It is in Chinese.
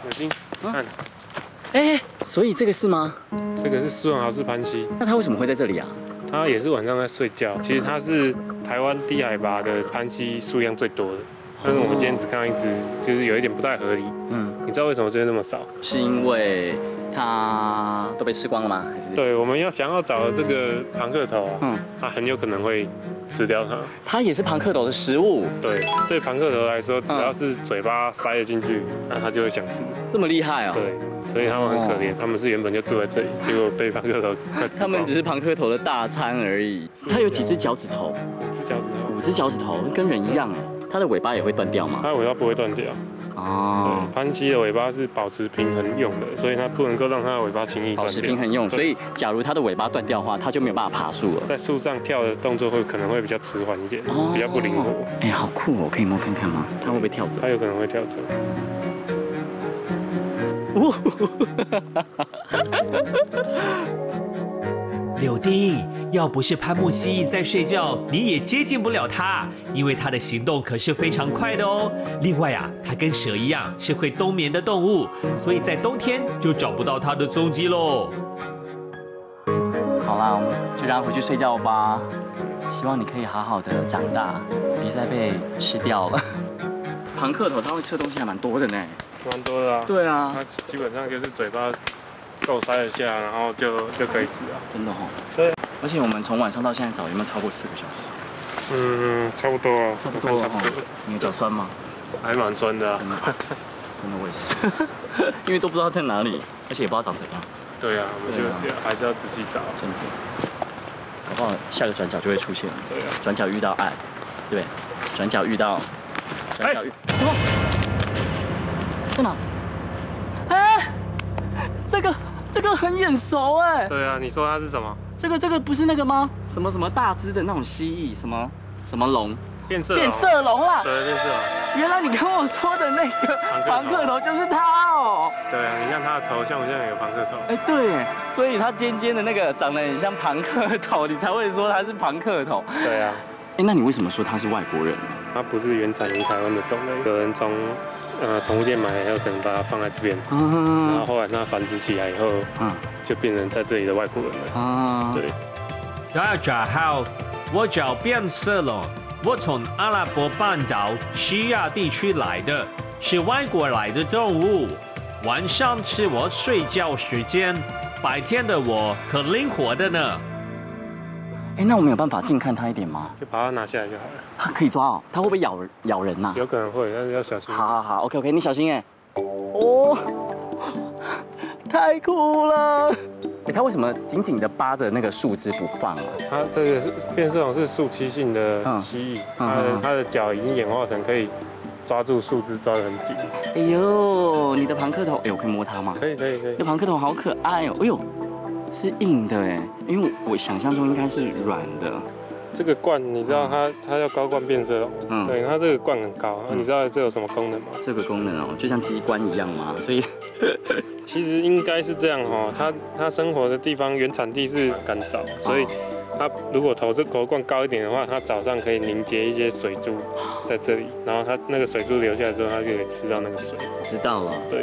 有金，看， 哎，所以这个是吗？ 这个是斯文豪氏攀蜥， 那它为什么会在这里啊？ 它也是晚上在睡觉。其实它是台湾低海拔的攀蜥数量最多的，但是我们今天只看到一只，就是有一点不太合理。你知道为什么这边那么少？ 是因为它都被吃光了吗？还是？ 对，我们想要找的这个庞克头啊，它很有可能会吃掉它。 它也是庞克头的食物。 对，对庞克头来说，只要是嘴巴塞得进去，那它就会想吃。 这么厉害哦？ 对，所以他们很可怜，他们是原本就住在这里，结果被庞克头快吃光。 他们只是庞克头的大餐而已。它有几只脚趾头 ？5只脚趾头。 5只脚趾头，跟人一样哎。它的尾巴也会断掉吗？ 它的尾巴不会断掉。哦，攀蜥的尾巴是保持平衡用的，所以它不能够让它的尾巴轻易断掉。 保持平衡用，所以假如它的尾巴断掉的话，它就没有办法爬树了。 在树上跳的动作可能会比较迟缓一点，比较不灵活。 哎，好酷哦！可以摸看看吗？它会不会跳走？ 它有可能会跳走。 柳丁，要不是攀木蜥蜴在睡觉，你也接近不了它，因为它的行动可是非常快的哦。另外啊，它跟蛇一样是会冬眠的动物，所以在冬天就找不到它的踪迹喽。 好啦，我们就让它回去睡觉吧。希望你可以好好的长大，别再被吃掉了。庞克头它会吃的东西还蛮多的呢。 蛮多的啊。 对啊。 它基本上就是嘴巴够塞得下，然后就可以吃啊。 真的哦。 对。 而且我们从晚上到现在找，有没有超过4个小时？ 差不多啊。 差不多哦。你的脚酸吗？ 还蛮酸的啊。 真的我也是，因为都不知道在哪里，而且也不知道长怎样。 对啊，我们就还是要仔细找。 真的。搞不好下个转角就会出现。 对啊。 转角遇到爱，对不对？转角遇到。转角遇。什么？在哪？哎，这个很眼熟哎。 对啊，你说它是什么？ 这个不是那个吗？什么大只的那种蜥蜴，什么龙？ 变色龙啦。 对，变色龙。 原来你跟我说的那个庞克头就是它哦。 对啊，你看它的头像不像有庞克头？ 哎，对，所以它尖尖的那个长得很像庞克头，你才会说它是庞克头。 对啊。 哎，那你为什么说它是外国人呢？ 它不是原产于台湾的种类，有人从宠物店买来以后，可能把它放在这边，然后后来它繁殖起来以后，就变成在这里的外国人了。对。 大家好，我叫变色龙，我从阿拉伯半岛西亚地区来的，是外国来的动物。晚上是我睡觉时间，白天的我可灵活的呢。 哎，那我们有办法近看它一点吗？ 就把它拿下来就好了。 它可以抓哦，它会不会咬人呐？ 有可能会，但是要小心。 好 ，OK， 你小心哎。哦，太酷了！它为什么紧紧的扒着那个树枝不放啊？ 它这个变色龙是树栖性的蜥蜴，它的脚已经演化成可以抓住树枝抓得很紧。 哎呦，你的庞克头，哎，我可以摸它吗？ 可以。 你的庞克头好可爱哦，哎呦。是硬的哎，因为我想象中应该是软的。 这个冠你知道它要高冠变色龙，对，它这个冠很高，你知道这有什么功能吗？ 这个功能哦，就像机关一样嘛，所以其实应该是这样哦，它生活的地方原产地是干燥，所以它如果头冠高一点的话，它早上可以凝结一些水珠在这里，然后它那个水珠流下来之后，它就可以吃到那个水。 知道了。 对，